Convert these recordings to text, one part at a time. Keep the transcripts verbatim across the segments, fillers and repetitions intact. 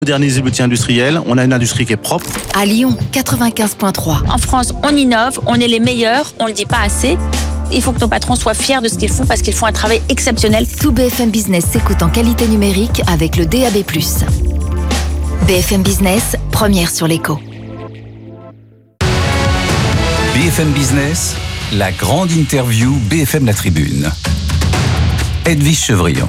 Moderniser l'outil industriel, on a une industrie qui est propre. À Lyon, quatre-vingt-quinze virgule trois. En France, on innove, on est les meilleurs, on ne le dit pas assez. Il faut que nos patrons soient fiers de ce qu'ils font parce qu'ils font un travail exceptionnel. Tout B F M Business s'écoute en qualité numérique avec le D A B plus. B F M Business, première sur l'écho. B F M Business, la grande interview B F M La Tribune. Edwige Chevrillon.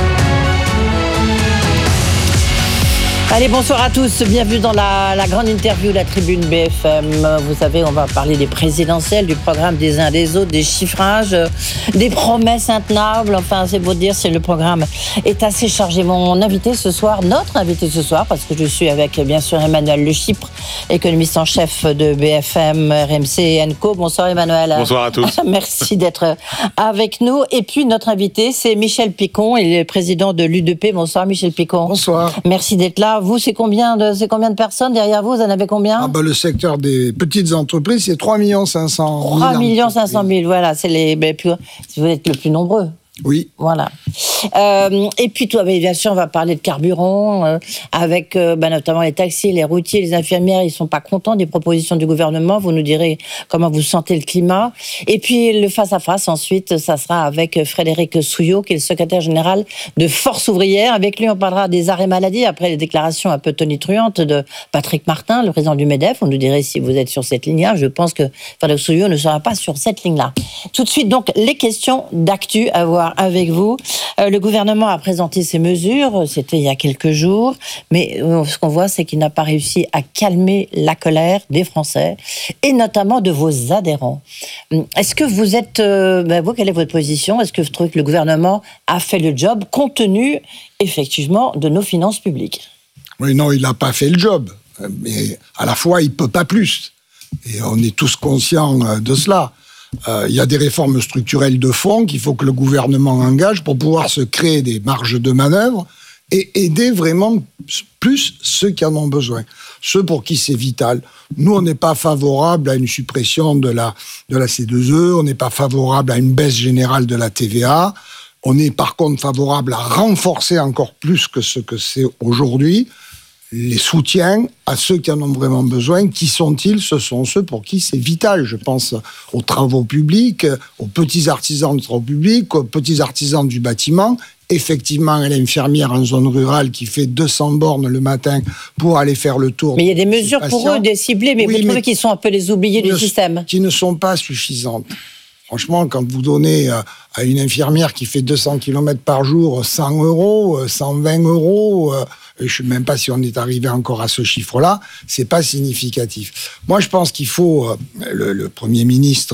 Allez, bonsoir à tous. Bienvenue dans la, la grande interview La Tribune B F M. Vous savez, on va parler des présidentielles, du programme des uns des autres, des chiffrages, des promesses intenables. Enfin, c'est beau dire, c'est le programme est assez chargé. Mon invité ce soir, notre invité ce soir, parce que je suis avec, bien sûr, Emmanuel Le Chypre, économiste en chef de B F M, R M C et Co. Bonsoir Emmanuel. Bonsoir à tous. Merci d'être avec nous. Et puis, notre invité, c'est Michel Picon, il est président de l'U D P. Bonsoir Michel Picon. Bonsoir. Merci d'être là. Vous, c'est combien de, c'est combien de personnes derrière vous? Vous en avez combien? Ah bah, le secteur des petites entreprises, c'est trois millions cinq cent mille. trois millions cinq cent mille, voilà, c'est les, les plus, vous êtes le plus nombreux. Oui. Voilà. Euh, et puis, toi, bien sûr, on va parler de carburant, euh, avec euh, bah, notamment les taxis, les routiers, les infirmières. Ils ne sont pas contents des propositions du gouvernement. Vous nous direz comment vous sentez le climat. Et puis, le face-à-face, ensuite, ça sera avec Frédéric Souillot, qui est le secrétaire général de Force ouvrière. Avec lui, on parlera des arrêts maladie, après les déclarations un peu tonitruantes de Patrick Martin, le président du MEDEF. Vous nous direz si vous êtes sur cette ligne-là. Je pense que Frédéric Souillot ne sera pas sur cette ligne-là. Tout de suite, donc, les questions d'actu à voir avec vous. Euh, le gouvernement a présenté ses mesures, c'était il y a quelques jours, mais euh, ce qu'on voit, c'est qu'il n'a pas réussi à calmer la colère des Français, et notamment de vos adhérents. Est-ce que vous êtes... Euh, ben vous, quelle est votre position? Est-ce que vous trouvez que le gouvernement a fait le job, compte tenu, effectivement, de nos finances publiques? Oui, non, il n'a pas fait le job. Mais à la fois, il ne peut pas plus. Et on est tous conscients de cela. Euh, il y a des réformes structurelles de fond qu'il faut que le gouvernement engage pour pouvoir se créer des marges de manœuvre et aider vraiment plus ceux qui en ont besoin, ceux pour qui c'est vital. Nous, on n'est pas favorable à une suppression de la, de la C deux E, on n'est pas favorable à une baisse générale de la T V A, on est par contre favorable à renforcer encore plus que ce que c'est aujourd'hui les soutiens à ceux qui en ont vraiment besoin. Qui sont-ils? Ce sont ceux pour qui c'est vital. Je pense aux travaux publics, aux petits artisans de travaux publics, aux petits artisans du bâtiment. Effectivement, à l'infirmière en zone rurale qui fait deux cents bornes le matin pour aller faire le tour. Mais il y a des mesures pour eux, des ciblées, mais oui, vous trouvez mais qu'ils sont un peu les oubliés du ne, système? Qui ne sont pas suffisantes. Franchement, quand vous donnez à une infirmière qui fait deux cents kilomètres par jour cent euros, cent vingt euros, je ne sais même pas si on est arrivé encore à ce chiffre-là, c'est pas significatif. Moi, je pense qu'il faut... Le, le Premier ministre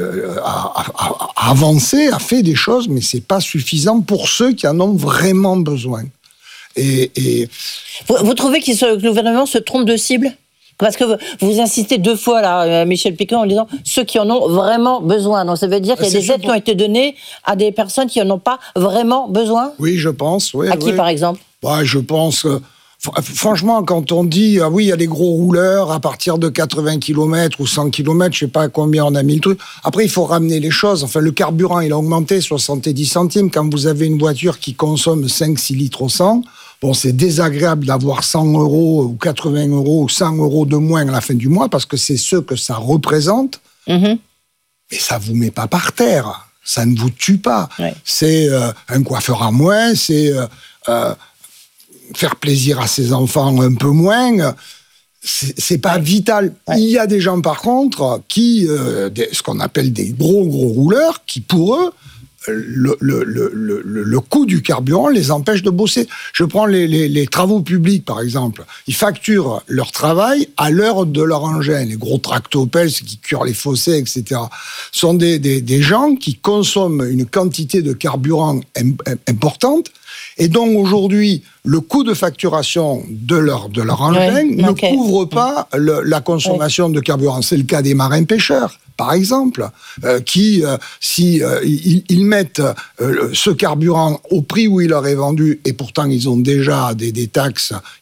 a, a, a avancé, a fait des choses, mais c'est pas suffisant pour ceux qui en ont vraiment besoin. Et, et... Vous, vous trouvez que le gouvernement se trompe de cible ? Parce que vous insistez deux fois, là, Michel Picon, en disant ceux qui en ont vraiment besoin. Donc ça veut dire qu'il y a des aides qui ont été données à des personnes qui n'en ont pas vraiment besoin? Oui, je pense. Oui, à qui, oui. par exemple? Ouais, je pense que, franchement, quand on dit, ah oui, il y a les gros rouleurs à partir de quatre-vingts kilomètres ou cent kilomètres, je ne sais pas à combien on a mis le truc. Après, il faut ramener les choses. Enfin, le carburant, il a augmenté soixante-dix centimes. Quand vous avez une voiture qui consomme cinq six litres au cent, bon, c'est désagréable d'avoir cent euros ou quatre-vingts euros ou cent euros de moins à la fin du mois parce que c'est ce que ça représente. Mmh. Mais ça ne vous met pas par terre. Ça ne vous tue pas. Ouais. C'est euh, un coiffeur à moins, c'est euh, euh, faire plaisir à ses enfants un peu moins. C'est, c'est pas ouais. vital. Ouais. Il y a des gens, par contre, qui, euh, des, ce qu'on appelle des gros, gros rouleurs, qui, pour eux, Le, le, le, le, le coût du carburant les empêche de bosser. Je prends les, les, les travaux publics, par exemple. Ils facturent leur travail à l'heure de leur engin. Les gros tractopelles qui curent les fossés, et cetera sont des, des, des gens qui consomment une quantité de carburant importante. Et donc, aujourd'hui, le coût de facturation de leur, de leur engin ouais, ne okay. couvre pas le, la consommation ouais. de carburant. C'est le cas des marins-pêcheurs, par exemple, euh, qui, euh, si euh, ils, ils mettent euh, ce carburant au prix où il leur est vendu, et pourtant ils ont déjà des, des taxes,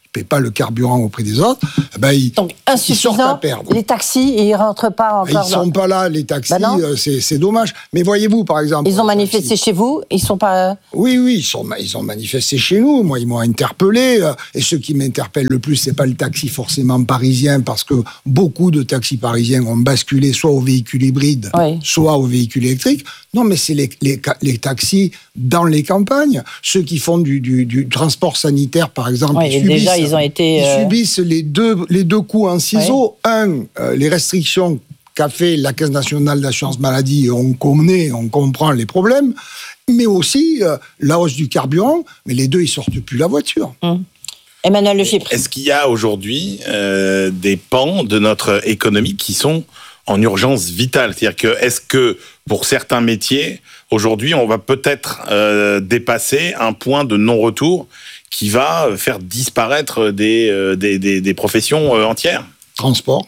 paient pas le carburant au prix des autres, ben ils, Donc, ils insuffisant, sortent à perdre. les taxis, ils rentrent pas encore. Ils sont pas là, les taxis, Ben non. euh, c'est, c'est dommage. Mais voyez-vous, par exemple... Ils ont les manifesté taxis- chez vous, ils sont pas... Oui, oui, ils, sont, ils ont manifesté chez nous. Moi, ils m'ont interpellé. euh, Et ceux qui m'interpellent le plus, c'est pas le taxi forcément parisien, parce que beaucoup de taxis parisiens ont basculé soit au véhicule hybride, Oui. soit au véhicule électrique. Non, mais c'est les, les, ca- les taxis dans les campagnes. Ceux qui font du, du, du transport sanitaire, par exemple, Oui, ils, et subissent, déjà, ils ont été, ils euh, subissent les deux, les deux coups en ciseaux. Un, euh, les restrictions qu'a fait la Caisse nationale d'assurance maladie, on connaît, on comprend les problèmes, mais aussi euh, la hausse du carburant, mais les deux, ils sortent plus la voiture. Hum. Emmanuel Le Chypre. Est-ce qu'il y a aujourd'hui euh, des pans de notre économie qui sont en urgence vitale? C'est-à-dire que, est-ce que pour certains métiers, aujourd'hui, on va peut-être euh, dépasser un point de non-retour qui va faire disparaître des, euh, des, des, des professions euh, entières? Transport.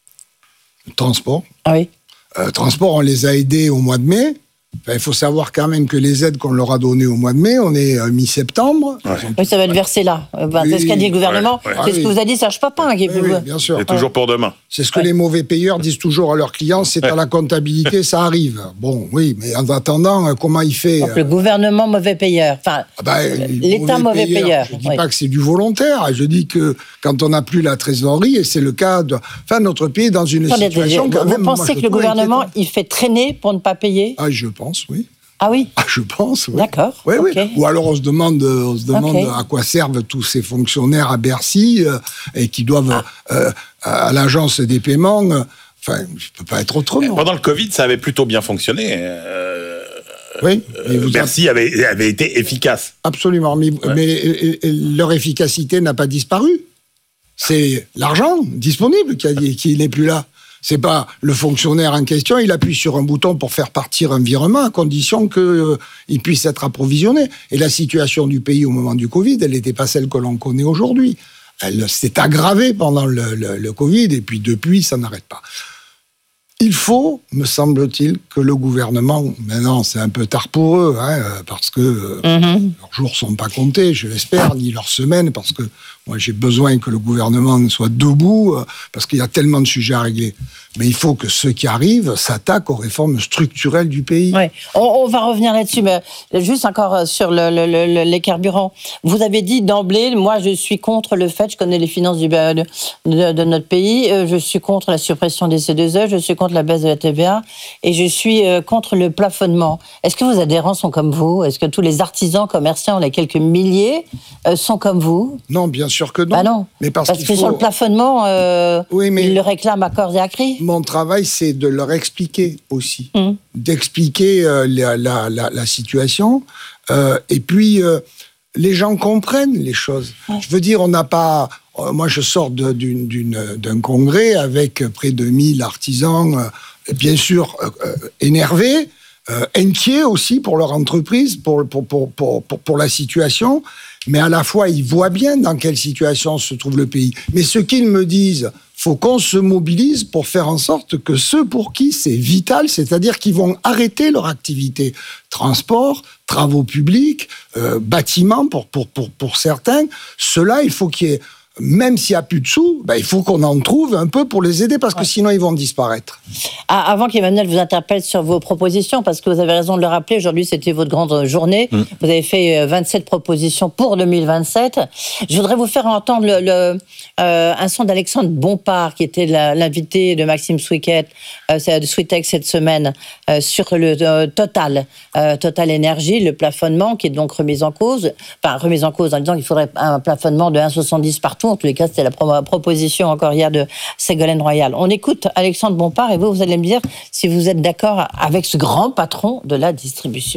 Transport. Ah oui. Euh, transport, on les a aidés au mois de mai. Enfin, il faut savoir quand même que les aides qu'on leur a données au mois de mai, on est euh, mi-septembre. Ouais. Ils ont- Oui, ça va être versé là. Euh, ben, Oui, c'est ce qu'a dit le gouvernement. ouais, ouais. C'est Ah ce oui. que vous a dit Serge Papin. Qui est Oui, plus- oui, bien sûr. C'est toujours pour demain. C'est ce que Ouais. les mauvais payeurs disent toujours à leurs clients, c'est à la comptabilité, ça arrive. Bon, oui, mais en attendant, euh, comment il fait Donc, euh, le gouvernement mauvais payeur. Enfin, ah ben, l'État mauvais payeur. Je dis Oui. pas que c'est du volontaire. Je dis que quand on n'a plus la trésorerie, et c'est le cas de... Enfin, notre pays est dans une Attendez, situation quand vous même... moi, pensez je que le trouve gouvernement, inquiétante. il fait traîner pour ne pas payer? Ah, je pense, oui. Ah oui. Ah, je pense, oui. D'accord, Oui, oui. ok. Ou alors on se demande, on se demande Ok. à quoi servent tous ces fonctionnaires à Bercy euh, et qui doivent Ah. euh, à l'agence des paiements. euh, Enfin, ça ne peut pas être autrement. Pendant le Covid, ça avait plutôt bien fonctionné. Euh, Oui, mais vous Bercy avait, avait été efficace. absolument. Mais, mais et- et leur efficacité n'a pas disparu. C'est l'argent disponible qui, a, qui n'est plus là. C'est pas le fonctionnaire en question, il appuie sur un bouton pour faire partir un virement à condition qu'il euh, il puisse être approvisionné. Et la situation du pays au moment du Covid, elle n'était pas celle que l'on connaît aujourd'hui. Elle s'est aggravée pendant le, le, le Covid et puis depuis, ça n'arrête pas. Il faut, me semble-t-il, que le gouvernement, maintenant c'est un peu tard pour eux, hein, parce que euh, Mhm. leurs jours sont pas comptés, je l'espère, ni leurs semaines, parce que moi j'ai besoin que le gouvernement soit debout, euh, parce qu'il y a tellement de sujets à régler. Mais il faut que ceux qui arrivent s'attaquent aux réformes structurelles du pays. Ouais. On, on va revenir là-dessus, mais juste encore euh, sur le, le- le- les carburants. Vous avez dit d'emblée, moi je suis contre le fait, je connais les finances du, de, de, de notre pays, euh, je suis contre la suppression des C deux E, je suis contre la baisse de la T V A et je suis euh, contre le plafonnement. Est-ce que vos adhérents sont comme vous? Est-ce que tous les artisans commerçants, les quelques milliers, euh, sont comme vous? Non, bien sûr que non. Bah non. Mais parce, Parce qu'il que faut... sur le plafonnement, euh, Oui, mais- ils le réclament à corps et à cri. Mon travail, c'est de leur expliquer aussi, Mmh. d'expliquer euh, la, la, la, la situation. Euh, et puis, euh, les gens comprennent les choses. Ouais. Je veux dire, on n'a pas... euh, moi, je sors de- d'une- d'une- d'un congrès avec près de mille artisans, euh, bien sûr, euh, euh, énervés, euh, inquiets aussi pour leur entreprise, pour, pour, pour, pour, pour, pour la situation. Mais à la fois, ils voient bien dans quelle situation se trouve le pays. Mais ce qu'ils me disent, faut qu'on se mobilise pour faire en sorte que ceux pour qui c'est vital, c'est-à-dire qu'ils vont arrêter leur activité, transport, travaux publics, euh, bâtiments pour, pour, pour, pour certains, ceux-là, il faut qu'il y ait, même s'il n'y a plus de sous, ben, il faut qu'on en trouve un peu pour les aider, parce que sinon ils vont disparaître. Ah, avant qu'Emmanuel vous interpelle sur vos propositions, parce que vous avez raison de le rappeler, aujourd'hui c'était votre grande journée. Mmh. Vous avez fait euh, vingt-sept propositions pour deux mille vingt-sept. Je voudrais vous faire entendre le, le, euh, un son d'Alexandre Bompard, qui était la, l'invité de Maxime Swicket, euh, de Sweetex cette semaine, euh, sur le euh, Total, euh, Total Énergie, le plafonnement qui est donc remis en cause, enfin remis en cause en disant qu'il faudrait un plafonnement de un virgule soixante-dix partout. En tous les cas, c'était la pro- proposition encore hier de Ségolène Royal. On écoute Alexandre Bompard et vous, vous allez me dire si vous êtes d'accord avec ce grand patron de la distribution.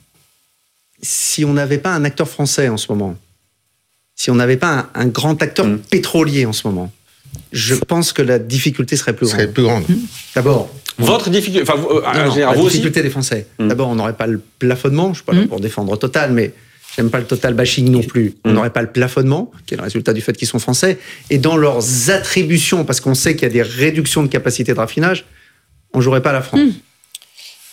Si on n'avait pas un acteur français en ce moment, si on n'avait pas un, un grand acteur mmh. pétrolier en ce moment, je pense que la difficulté serait plus grande. Serait plus grande. Mmh. D'abord, votre difficulté, enfin, euh, non, non, général, la vous difficulté aussi des Français. Mmh. D'abord, on n'aurait pas le plafonnement. Je ne suis pas là pour défendre Total, mais j'aime pas le Total bashing non plus. On n'aurait pas le plafonnement, qui est le résultat du fait qu'ils sont français. Et dans leurs attributions, parce qu'on sait qu'il y a des réductions de capacité de raffinage, on ne jouerait pas la France. Mmh.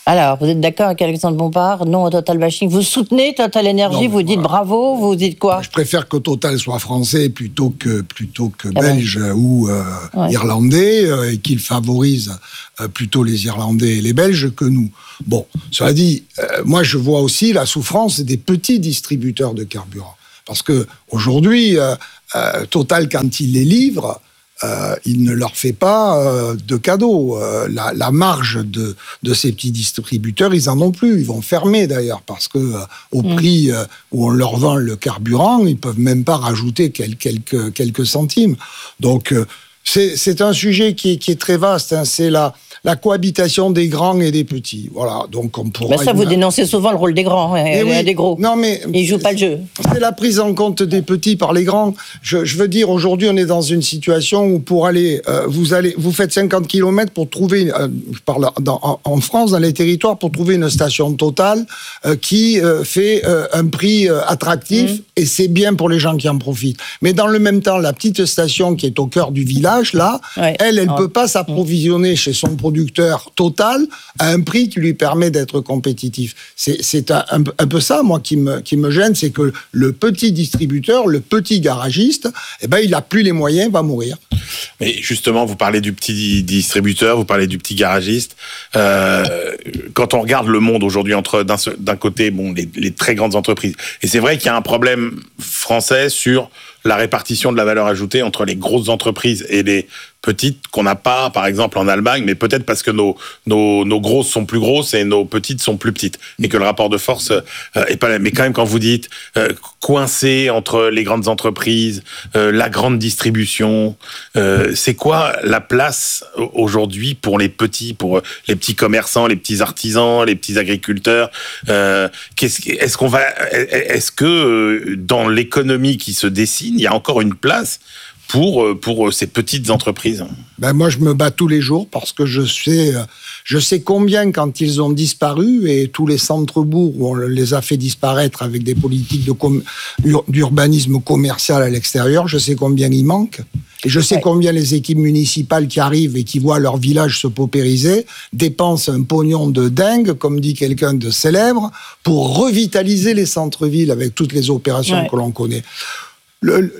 Alors, vous êtes d'accord avec Alexandre Bompard? Non au Total bashing. Vous soutenez Total Énergie? Vous dites voilà. bravo? Vous dites quoi? Je préfère que Total soit français plutôt que, plutôt que ah belge ben. ou euh, ouais. irlandais, euh, et qu'il favorise euh, plutôt les Irlandais et les Belges que nous. Bon, cela dit, euh, moi je vois aussi la souffrance des petits distributeurs de carburant. Parce que aujourd'hui, euh, euh, Total, quand il les livre, Euh, il ne leur fait pas euh, de cadeaux. Euh, la, la marge de, de ces petits distributeurs, ils en ont plus. Ils vont fermer d'ailleurs parce que euh, au mmh. prix euh, où on leur vend le carburant, ils peuvent même pas rajouter quel, quelques, quelques centimes. Donc euh, c'est, c'est un sujet qui est, qui est très vaste. Hein. C'est la, la cohabitation des grands et des petits. Voilà. Donc on pourra. Ben ça, vous dénoncez souvent le rôle des grands et, et oui. des gros. Non mais ils jouent pas le jeu. C'est la prise en compte des petits par les grands. Je, je veux dire, aujourd'hui, on est dans une situation où pour aller, euh, vous allez, vous faites cinquante kilomètres pour trouver, euh, je parle dans, en, en France, dans les territoires, pour trouver une station Total euh, qui euh, fait euh, un prix euh, attractif mmh. et c'est bien pour les gens qui en profitent. Mais dans le même temps, la petite station qui est au cœur du village, là, ouais. elle, elle ne ah. peut pas s'approvisionner mmh. chez son producteur Total à un prix qui lui permet d'être compétitif. C'est, c'est un, un, un peu ça, moi, qui me, qui me gêne, c'est que le petit distributeur, le petit garagiste, eh ben, il n'a plus les moyens, va mourir. Mais justement, vous parlez du petit distributeur, vous parlez du petit garagiste. Euh, quand on regarde le monde aujourd'hui, entre d'un, d'un côté, bon, les, les très grandes entreprises, et c'est vrai qu'il y a un problème français sur la répartition de la valeur ajoutée entre les grosses entreprises et les petites qu'on n'a pas, par exemple, en Allemagne, mais peut-être parce que nos, nos, nos grosses sont plus grosses et nos petites sont plus petites, et que le rapport de force euh, est pas là. Mais quand même, quand vous dites euh, coincé entre les grandes entreprises, euh, la grande distribution, euh, c'est quoi la place aujourd'hui pour les petits, pour les petits commerçants, les petits artisans, les petits agriculteurs euh, qu'est-ce, est-ce qu'on va, est-ce que dans l'économie qui se dessine, il y a encore une place pour, pour ces petites entreprises? Ben moi, je me bats tous les jours parce que je sais, je sais combien, quand ils ont disparu, et tous les centres-bourgs où on les a fait disparaître avec des politiques de com- d'urbanisme commercial à l'extérieur, je sais combien il manque. Et je sais ouais. combien les équipes municipales qui arrivent et qui voient leur village se paupériser dépensent un pognon de dingue, comme dit quelqu'un de célèbre, pour revitaliser les centres-villes avec toutes les opérations ouais. que l'on connaît. Le, le,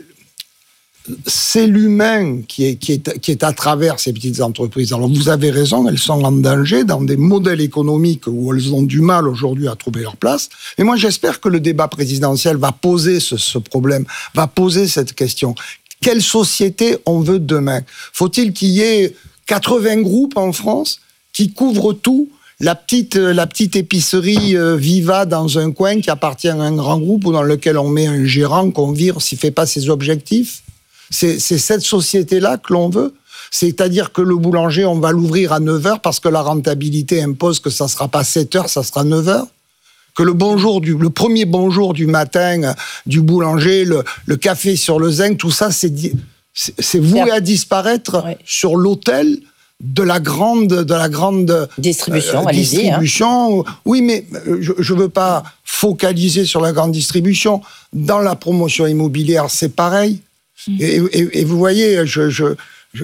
c'est l'humain qui est, qui, est, qui est à travers ces petites entreprises. Alors vous avez raison, elles sont en danger dans des modèles économiques où elles ont du mal aujourd'hui à trouver leur place. Mais moi j'espère que le débat présidentiel va poser ce, ce problème, va poser cette question. Quelle société on veut demain? Faut-il qu'il y ait quatre-vingts groupes en France qui couvrent tout? La petite, la petite épicerie euh, Viva dans un coin qui appartient à un grand groupe ou dans lequel on met un gérant qu'on vire s'il ne fait pas ses objectifs. C'est, c'est cette société-là que l'on veut. C'est-à-dire que le boulanger, on va l'ouvrir à neuf heures parce que la rentabilité impose que ça ne sera pas sept heures, ça sera neuf heures. Que le bonjour du, le premier bonjour du matin du boulanger, le, le café sur le zinc, tout ça, c'est, c'est, c'est voué à disparaître oui. sur l'autel de la grande, de la grande distribution. Euh, distribution. Hein. Oui, mais je ne veux pas focaliser sur la grande distribution. Dans la promotion immobilière, c'est pareil. Mmh. Et, et, et vous voyez, je, je, je,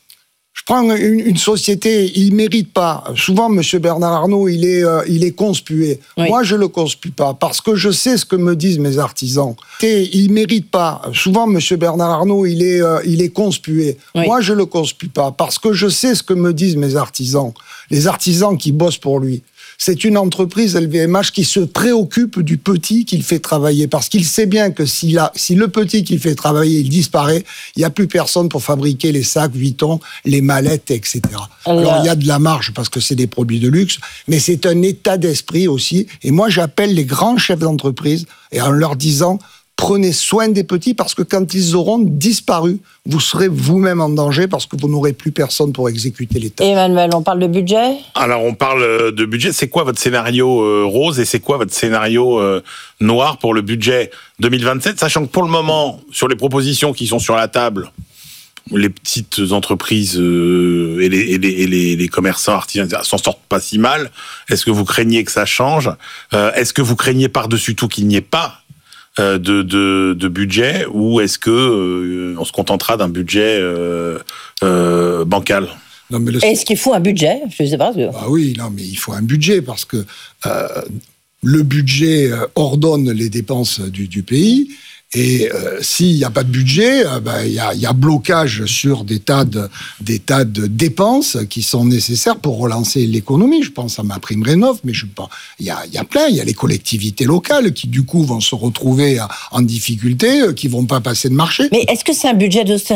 je prends une, une société, il ne mérite pas. Souvent, M. Bernard Arnault, il est, euh, il est conspué. Oui. Moi, je ne le conspue pas, parce que je sais ce que me disent mes artisans. Et il ne mérite pas. Souvent, M. Bernard Arnault, il est, euh, il est conspué. Oui. Moi, je ne le conspue pas, parce que je sais ce que me disent mes artisans. Les artisans qui bossent pour lui. C'est une entreprise L V M H qui se préoccupe du petit qu'il fait travailler. Parce qu'il sait bien que si, la, si le petit qu'il fait travailler, il disparaît, il n'y a plus personne pour fabriquer les sacs Vuitton, les mallettes, et cetera. Alors, Alors il y a de la marge parce que c'est des produits de luxe, mais c'est un état d'esprit aussi. Et moi, j'appelle les grands chefs d'entreprise et en leur disant... Prenez soin des petits parce que quand ils auront disparu, vous serez vous-même en danger parce que vous n'aurez plus personne pour exécuter les tâches. Emmanuel, on parle de budget ? Alors, on parle de budget. C'est quoi votre scénario euh, rose et c'est quoi votre scénario euh, noir pour le budget deux mille vingt-sept ? Sachant que pour le moment, sur les propositions qui sont sur la table, les petites entreprises euh, et, les, et, les, et les, les commerçants artisans s'en sortent pas si mal. Est-ce que vous craignez que ça change ? euh, Est-ce que vous craignez par-dessus tout qu'il n'y ait pas De, de, de budget, ou est-ce que euh, on se contentera d'un budget euh, euh, bancal ? Non, mais le... Est-ce qu'il faut un budget? Je ne sais pas. Ah oui, non, mais il faut un budget parce que euh, le budget ordonne les dépenses du, du pays. Et euh, s'il n'y a pas de budget, euh, ben, y a, y a blocage sur des tas, de, des tas de dépenses qui sont nécessaires pour relancer l'économie. Je pense à ma prime rénov, mais je pense, il y a, y a plein. Il y a les collectivités locales qui, du coup, vont se retrouver en difficulté, qui vont pas passer de marché. Mais est-ce que c'est un budget d'austérité?